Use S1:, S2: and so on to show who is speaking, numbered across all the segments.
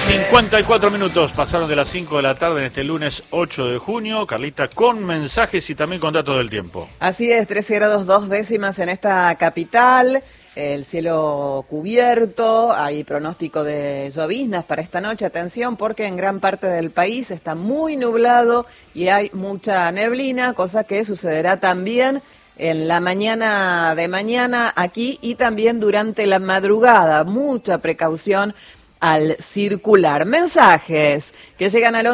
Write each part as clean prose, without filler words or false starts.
S1: 54 minutos pasaron de las 5 de la tarde en este lunes 8 de junio. Carlita, con mensajes y también con datos del tiempo.
S2: Así es, 13 grados 2 décimas en esta capital, el cielo cubierto, hay pronóstico de lloviznas para esta noche. Atención, porque en gran parte del país está muy nublado y hay mucha neblina, cosa que sucederá también en la mañana de mañana aquí y también durante la madrugada. Mucha precaución al circular. Mensajes que llegan al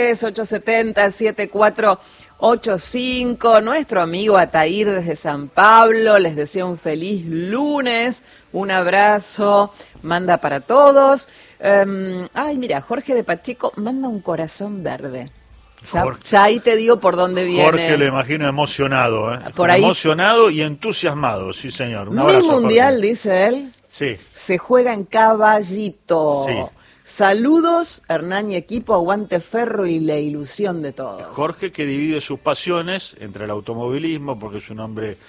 S2: 11-3-870-7485. Nuestro amigo Ataír desde San Pablo les desea un feliz lunes. Un abrazo, manda para todos. Mira, Jorge de Pacheco manda un corazón verde. Ya ahí te digo por dónde viene.
S1: Jorge lo imagino emocionado,
S2: Por ahí.
S1: Emocionado y entusiasmado, sí señor. Un
S2: Mi
S1: abrazo,
S2: mundial,
S1: Jorge.
S2: dice él.
S1: Sí.
S2: Se juega en Caballito.
S1: Sí.
S2: Saludos, Hernán y equipo, aguante Ferro y la ilusión de todos.
S1: Jorge, que divide sus pasiones entre el automovilismo, porque es un hombre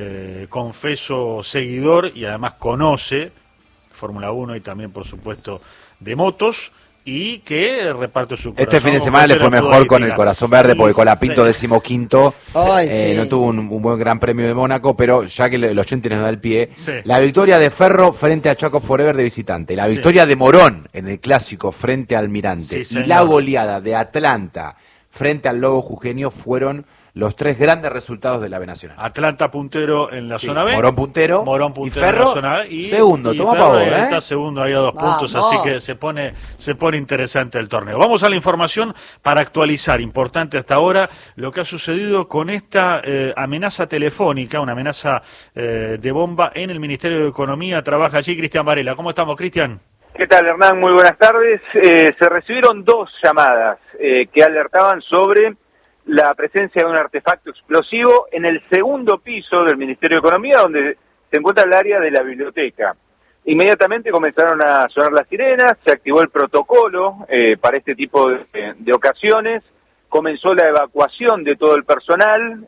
S1: confeso seguidor y además conoce Fórmula 1 y también, por supuesto, de motos, y que reparte su corazón.
S3: Este fin de semana le fue mejor con el corazón verde, porque Colapinto 15º no tuvo un buen gran premio de Mónaco, pero ya que los oyentes nos da el pie, la victoria de Ferro frente a Chaco Forever de visitante, la victoria de Morón en el clásico frente a Almirante y la goleada de Atlanta frente al Lobo Jujeño fueron los tres grandes resultados de la B Nacional.
S1: Atlanta puntero en la zona B,
S3: Morón puntero
S1: y
S3: Ferro
S1: en la zona B,
S3: segundo, toma
S1: Ferro
S3: pavo,
S1: está segundo ahí a 2 puntos, así que se pone interesante el torneo. Vamos a la información para actualizar, importante hasta ahora, lo que ha sucedido con esta amenaza telefónica, una amenaza de bomba en el Ministerio de Economía. Trabaja allí Cristian Varela. ¿Cómo estamos, Cristian?
S4: ¿Qué tal, Hernán? Muy buenas tardes. Se recibieron 2 llamadas que alertaban sobre la presencia de un artefacto explosivo en el segundo piso del Ministerio de Economía, donde se encuentra el área de la biblioteca. Inmediatamente comenzaron a sonar las sirenas, se activó el protocolo para este tipo de ocasiones, comenzó la evacuación de todo el personal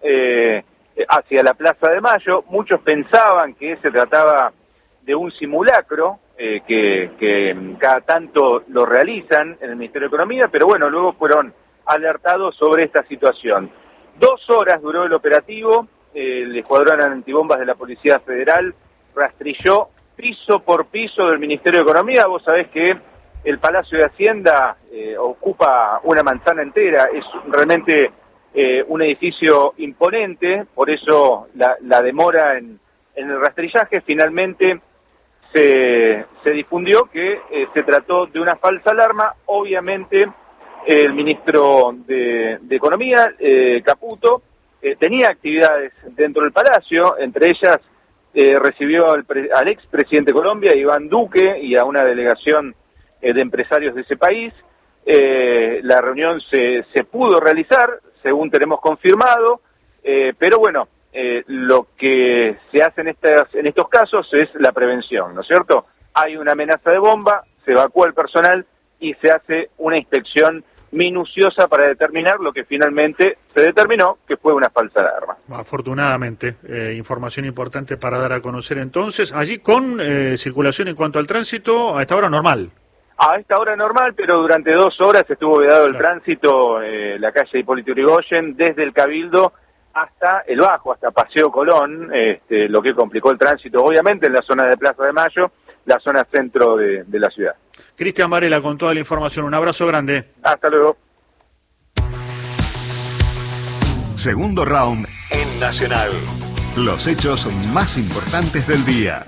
S4: hacia la Plaza de Mayo. Muchos pensaban que se trataba de un simulacro, que cada tanto lo realizan en el Ministerio de Economía, pero bueno, luego fueron alertados sobre esta situación. 2 horas duró el operativo, el escuadrón antibombas de la Policía Federal rastrilló piso por piso del Ministerio de Economía. Vos sabés que el Palacio de Hacienda ocupa una manzana entera, es realmente un edificio imponente, por eso la demora en el rastrillaje. Finalmente se difundió que se trató de una falsa alarma. Obviamente el ministro de Economía, Caputo, tenía actividades dentro del Palacio, entre ellas recibió al expresidente de Colombia, Iván Duque, y a una delegación de empresarios de ese país. La reunión se pudo realizar, según tenemos confirmado, pero bueno, lo que se hace en estos casos es la prevención, ¿no es cierto? Hay una amenaza de bomba, se evacúa el personal y se hace una inspección minuciosa para determinar lo que finalmente se determinó que fue una falsa alarma.
S1: Afortunadamente, información importante para dar a conocer entonces. Allí con circulación en cuanto al tránsito, a esta hora normal.
S4: A esta hora normal, pero durante 2 horas estuvo vedado el tránsito, la calle Hipólito Yrigoyen, desde el Cabildo hasta el Bajo, hasta Paseo Colón, lo que complicó el tránsito, obviamente, en la zona de Plaza de Mayo, la zona centro de la ciudad.
S1: Cristian Varela con toda la información. Un abrazo grande.
S4: Hasta luego.
S5: Segundo round en Nacional. Los hechos más importantes del día.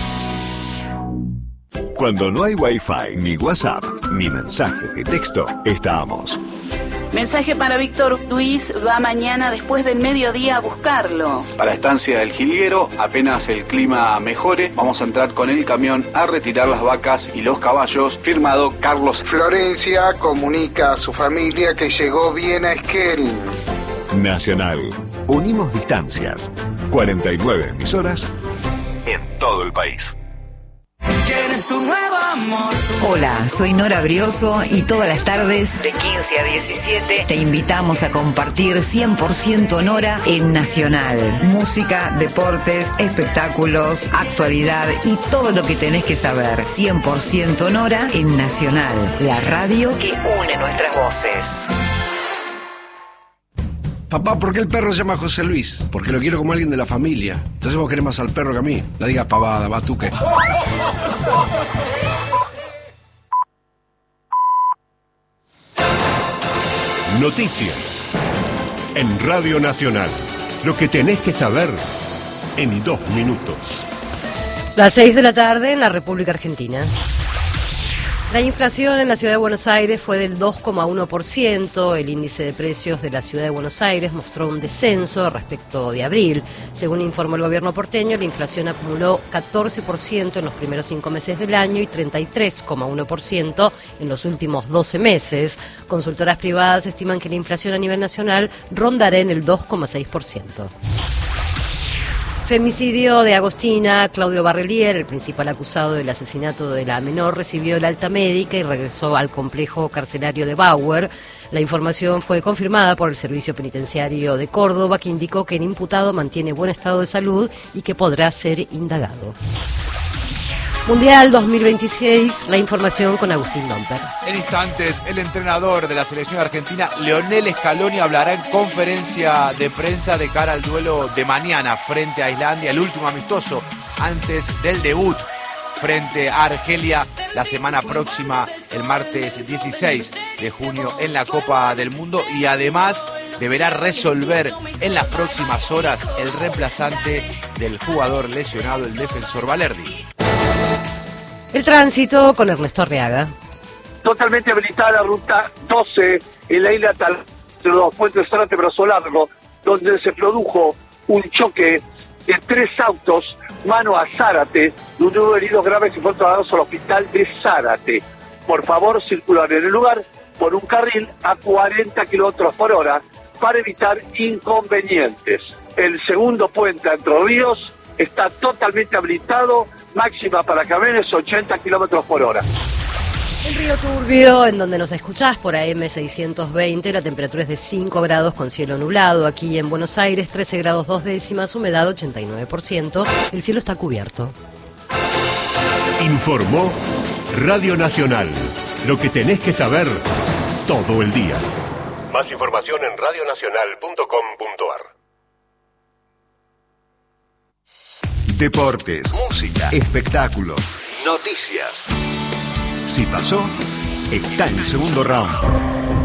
S5: Cuando no hay Wi-Fi, ni WhatsApp, ni mensajes de texto, estamos.
S6: Mensaje para Víctor Luis, va mañana después del mediodía a buscarlo.
S7: Para Estancia del Jilguero, apenas el clima mejore, vamos a entrar con el camión a retirar las vacas y los caballos. Firmado Carlos.
S8: Florencia comunica a su familia que llegó bien a Esquel.
S5: Nacional. Unimos distancias. 49 emisoras en todo el país.
S9: ¿Quién está tu nuevo amor.
S10: Hola, soy Nora Brioso y todas las tardes de 15 a 17 te invitamos a compartir 100% Nora en Nacional. Música, deportes, espectáculos, actualidad y todo lo que tenés que saber. 100% Nora en Nacional, la radio que une nuestras voces.
S11: Papá, ¿por qué el perro se llama José Luis? Porque lo quiero como alguien de la familia. Entonces vos querés más al perro que a mí. No digas pavada, batuque.
S5: Noticias. En Radio Nacional. Lo que tenés que saber en 2 minutos.
S12: Las 6 de la tarde en la República Argentina. La inflación en la Ciudad de Buenos Aires fue del 2,1%. El índice de precios de la Ciudad de Buenos Aires mostró un descenso respecto de abril. Según informó el gobierno porteño, la inflación acumuló 14% en los primeros 5 meses del año y 33,1% en los últimos 12 meses. Consultoras privadas estiman que la inflación a nivel nacional rondará en el 2,6%. Femicidio de Agostina. Claudio Barrelier, el principal acusado del asesinato de la menor, recibió el alta médica y regresó al complejo carcelario de Bauer. La información fue confirmada por el Servicio Penitenciario de Córdoba, que indicó que el imputado mantiene buen estado de salud y que podrá ser indagado. Mundial 2026, la información con Agustín Domper.
S3: En instantes, el entrenador de la selección argentina, Leonel Scaloni, hablará en conferencia de prensa de cara al duelo de mañana frente a Islandia, el último amistoso antes del debut frente a Argelia la semana próxima, el martes 16 de junio en la Copa del Mundo, y además deberá resolver en las próximas horas el reemplazante del jugador lesionado, el defensor Balerdi.
S12: El tránsito con Ernesto Arriaga.
S13: Totalmente habilitada la ruta 12 en la isla Tal, entre los puentes Zárate Brazo Largo, donde se produjo un choque de 3 autos mano a Zárate, donde hubo heridos graves y fueron trasladados al hospital de Zárate. Por favor, circular en el lugar por un carril a 40 kilómetros por hora para evitar inconvenientes. El segundo puente a Entre Ríos está totalmente habilitado, máxima para camiones 80 kilómetros por hora.
S12: En Río Turbio, en donde nos escuchás por AM 620, la temperatura es de 5 grados con cielo nublado. Aquí en Buenos Aires, 13 grados 2 décimas, humedad 89%. El cielo está cubierto.
S5: Informó Radio Nacional. Lo que tenés que saber todo el día. Más información en radionacional.com.ar. Deportes, música, espectáculos, noticias. Si pasó, está en Segundo Round.